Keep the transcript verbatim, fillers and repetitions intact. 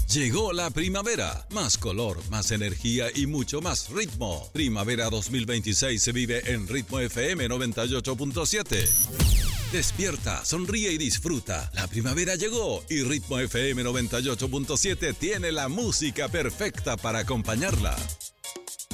Llegó la primavera. Más color, más energía y mucho más ritmo. Primavera dos mil veintiséis se vive en Ritmo F M noventa y ocho punto siete. Despierta, sonríe y disfruta. La primavera llegó y Ritmo F M noventa y ocho punto siete tiene la música perfecta para acompañarla.